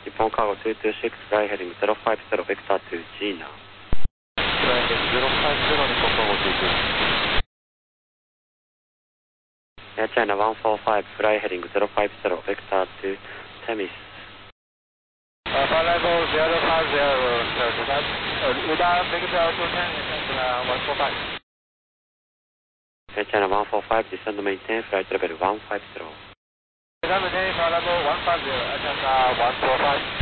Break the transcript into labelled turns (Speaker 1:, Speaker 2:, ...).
Speaker 1: Nippon Cargo 226, fly heading 050, vector to Gina.
Speaker 2: Fly heading 050, Nippon Cargo 226.
Speaker 1: Air China 145, fly heading 050, vector to Temis.
Speaker 2: Flight level 050, Udon vector to Temis, 145.
Speaker 1: Air China 145, descend maintain, flight level 150.
Speaker 2: Descend maintain, flight level 150, Air China 145.